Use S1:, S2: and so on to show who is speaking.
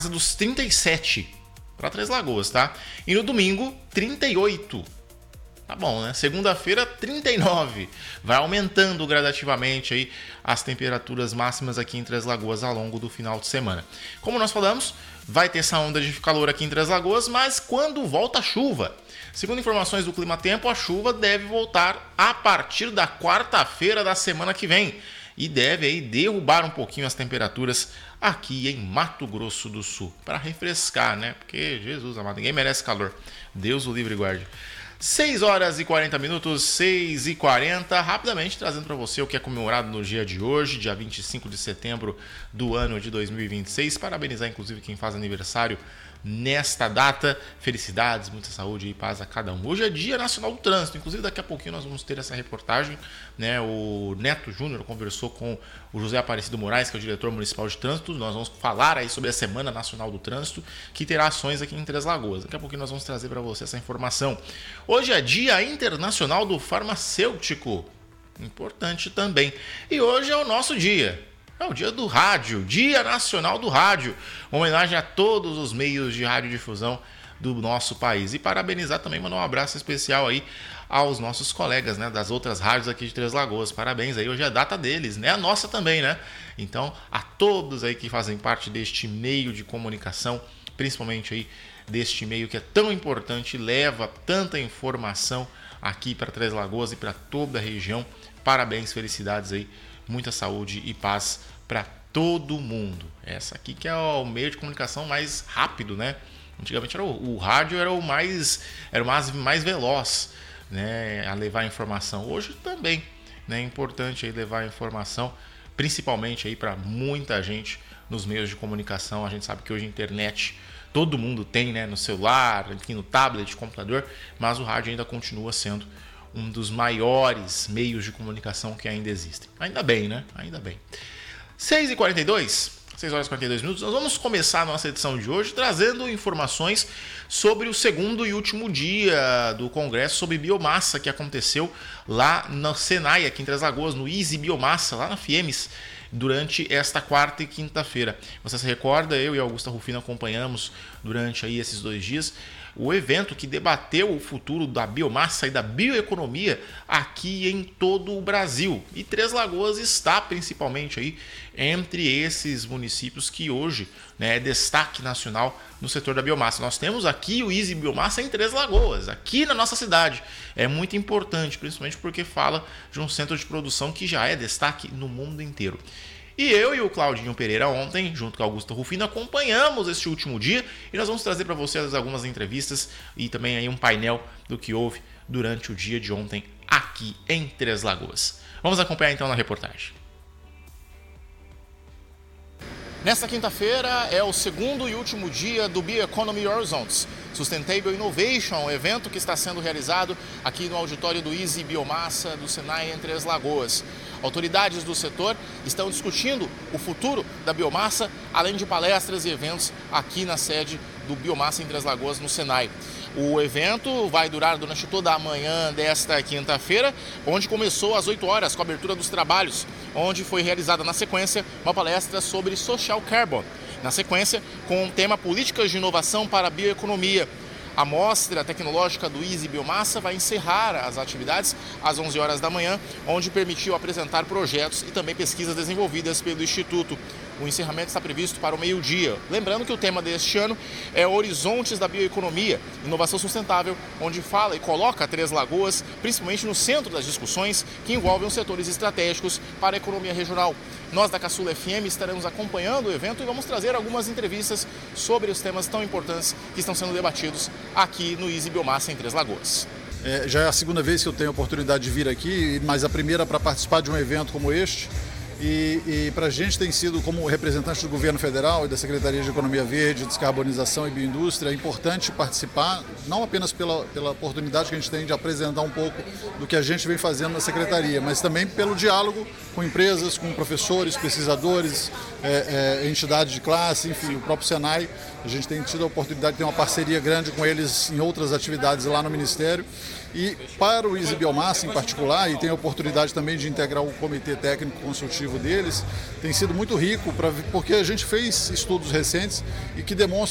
S1: dos 37 para Três Lagoas, tá? E no domingo, 38. Tá bom, né? Segunda-feira, 39. Vai aumentando gradativamente aí as temperaturas máximas aqui em Três Lagoas ao longo do final de semana. Como nós falamos, vai ter essa onda de calor aqui em Três Lagoas, mas quando volta a chuva? Segundo informações do Clima Tempo, a chuva deve voltar a partir da quarta-feira da semana que vem e deve aí derrubar um pouquinho as temperaturas aqui em Mato Grosso do Sul, para refrescar, né? Porque, Jesus amado, ninguém merece calor. Deus o livre e guarde. 6 horas e 40 minutos, 6 e 40, rapidamente trazendo para você o que é comemorado no dia de hoje, dia 25 de setembro do ano de 2026. Parabenizar, inclusive, quem faz aniversário nesta data. Felicidades, muita saúde e paz a cada um. Hoje é Dia Nacional do Trânsito, inclusive daqui a pouquinho nós vamos ter essa reportagem, né? O Neto Júnior conversou com o José Aparecido Moraes, que é o diretor municipal de trânsito. Nós vamos falar aí sobre a Semana Nacional do Trânsito, que terá ações aqui em Três Lagoas. Daqui a pouquinho nós vamos trazer para você essa informação. Hoje é Dia Internacional do Farmacêutico, importante também. E hoje é o nosso dia. É o dia do rádio, Dia Nacional do Rádio. Uma homenagem a todos os meios de radiodifusão do nosso país. E parabenizar também, mandar um abraço especial aí aos nossos colegas, né, das outras rádios aqui de Três Lagoas. Parabéns aí, hoje é a data deles, né? A nossa também, né? Então, a todos aí que fazem parte deste meio de comunicação, principalmente aí deste meio que é tão importante, leva tanta informação aqui para Três Lagoas e para toda a região. Parabéns, felicidades aí, muita saúde e paz para todo mundo. Essa aqui que é o meio de comunicação mais rápido, né? Antigamente o rádio era o mais veloz, né, a levar informação. Hoje também, né, é importante aí levar informação, principalmente aí para muita gente nos meios de comunicação. A gente sabe que hoje a internet todo mundo tem, né, no celular, aqui no tablet, computador, mas o rádio ainda continua sendo um dos maiores meios de comunicação que ainda existem. Ainda bem, né? Ainda bem. 6h42, 6 horas e 42 minutos, nós vamos começar a nossa edição de hoje trazendo informações sobre o segundo e último dia do Congresso sobre Biomassa que aconteceu lá no Senai, aqui em Três Lagoas, no Easy Biomassa, lá na FIEMES, durante esta quarta e quinta-feira. Você se recorda, eu e a Augusta Rufino acompanhamos durante aí esses 2 dias o evento que debateu o futuro da biomassa e da bioeconomia aqui em todo o Brasil. E Três Lagoas está principalmente aí entre esses municípios que hoje, né, é destaque nacional no setor da biomassa. Nós temos aqui o Easy Biomassa em Três Lagoas, aqui na nossa cidade. É muito importante, principalmente porque fala de um centro de produção que já é destaque no mundo inteiro. E eu e o Claudinho Pereira ontem, junto com a Augusta Rufino, acompanhamos este último dia e nós vamos trazer para vocês algumas entrevistas e também aí um painel do que houve durante o dia de ontem aqui em Três Lagoas. Vamos acompanhar então na reportagem. Nesta quinta-feira é o segundo e último dia do Bioeconomy Horizons Sustainable Innovation, evento que está sendo realizado aqui no auditório do Easy Biomassa do Senai em Três Lagoas. Autoridades do setor estão discutindo o futuro da biomassa, além de palestras e eventos aqui na sede do Biomassa em Três Lagoas, no Senai. O evento vai durar durante toda a manhã desta quinta-feira, onde começou às 8 horas com a abertura dos trabalhos, onde foi realizada na sequência uma palestra sobre Social Carbon. Na sequência, com o tema Políticas de Inovação para a Bioeconomia. A mostra tecnológica do Easy Biomassa vai encerrar as atividades às 11 horas da manhã, onde permitiu apresentar projetos e também pesquisas desenvolvidas pelo Instituto. O encerramento está previsto para o meio-dia. Lembrando que o tema deste ano é Horizontes da Bioeconomia, Inovação Sustentável, onde fala e coloca Três Lagoas, principalmente no centro das discussões que envolvem os setores estratégicos para a economia regional. Nós da Caçula FM estaremos acompanhando o evento e vamos trazer algumas entrevistas sobre os temas tão importantes que estão sendo debatidos aqui no Easy Biomassa em Três Lagoas.
S2: Já é a segunda vez que eu tenho a oportunidade de vir aqui, mas a primeira para participar de um evento como este. E para a gente tem sido, como representante do governo federal e da Secretaria de Economia Verde, Descarbonização e Bioindústria, é importante participar, não apenas pela oportunidade que a gente tem de apresentar um pouco do que a gente vem fazendo na Secretaria, mas também pelo diálogo com empresas, com professores, pesquisadores, entidades de classe, enfim, o próprio Senai. A gente tem tido a oportunidade de ter uma parceria grande com eles em outras atividades lá no Ministério. E para o Easy Biomassa em particular, e tem a oportunidade também de integrar o Comitê Técnico Consultivo deles tem sido muito rico, porque a gente fez estudos recentes e que demonstram